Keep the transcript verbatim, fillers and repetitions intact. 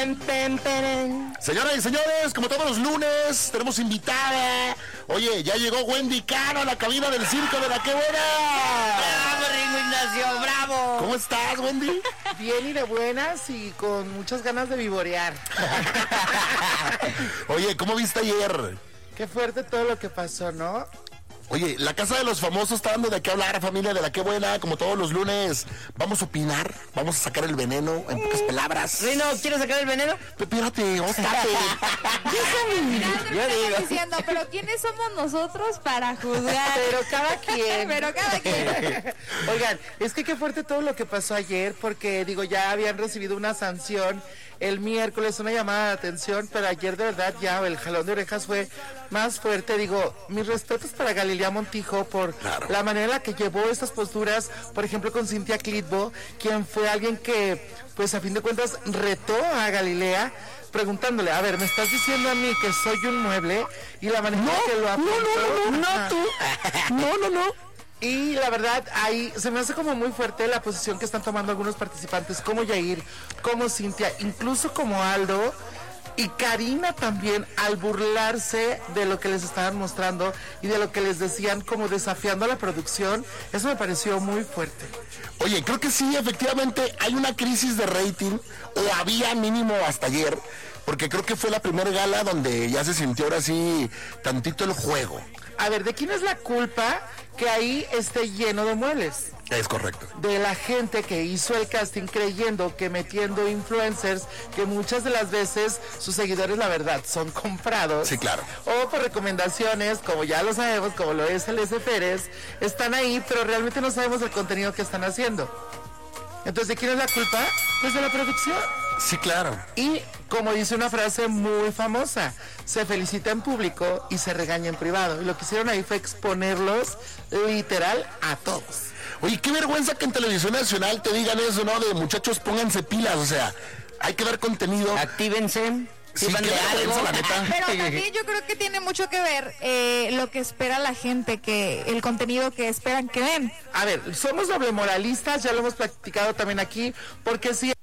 Pen, pen, pen. Señoras y señores, como todos los lunes, tenemos invitada. Oye, ya llegó Wendy Caro a la cabina del circo de La Qué Buena. ¡Bravo, Ringo Ignacio! ¡Bravo! ¿Cómo estás, Wendy? Bien y de buenas y con muchas ganas de vivorear. Oye, ¿cómo viste ayer? Qué fuerte todo lo que pasó, ¿no? Oye, la Casa de los Famosos está dando de qué hablar, familia de La Qué Buena, como todos los lunes. Vamos a opinar, vamos a sacar el veneno, en pocas palabras. Rino, ¿quieres sacar el veneno? Espérate, óstate. Yo digo. Diciendo, pero ¿quiénes somos nosotros para juzgar? Pero cada quien. Pero cada quien. Oigan, es que qué fuerte todo lo que pasó ayer, porque digo, ya habían recibido una sanción el miércoles, una llamada de atención, pero ayer de verdad ya el jalón de orejas fue más fuerte. Digo, mis respetos para Galilea Montijo por Claro. la manera en la que llevó estas posturas, por ejemplo con Cintia Clitbo, quien fue alguien que, pues a fin de cuentas, retó a Galilea, preguntándole, a ver, ¿me estás diciendo a mí que soy un mueble? Y la manera en que lo afrontó. no, no, no, Ajá. no, tú. No, no, no. Y la verdad, ahí se me hace como muy fuerte la posición que están tomando algunos participantes, como Yair, como Cintia, incluso como Aldo y Karina también, al burlarse de lo que les estaban mostrando y de lo que les decían, como desafiando a la producción. Eso me pareció muy fuerte. Oye, creo que sí, efectivamente hay una crisis de rating, o había mínimo hasta ayer, porque creo que fue la primera gala donde ya se sintió ahora sí tantito el juego. A ver, ¿de quién es la culpa que ahí esté lleno de muebles? Es correcto. De la gente que hizo el casting creyendo que metiendo influencers, que muchas de las veces sus seguidores la verdad son comprados. Sí, claro. O por recomendaciones, como ya lo sabemos, como lo es el S. Pérez, están ahí, pero realmente no sabemos el contenido que están haciendo. Entonces, ¿de quién es la culpa? Pues de la producción. Sí, claro. Y como dice una frase muy famosa, se felicita en público y se regaña en privado. Y lo que hicieron ahí fue exponerlos literal a todos. Oye, qué vergüenza que en Televisión Nacional te digan eso, ¿no? De muchachos, pónganse pilas, o sea, hay que dar contenido. Actívense. Sí, Sirvan qué de vergüenza, algo. la neta. Pero también yo creo que tiene mucho que ver eh, lo que espera la gente, que el contenido que esperan que den. A ver, somos doble moralistas, ya lo hemos platicado también aquí, porque si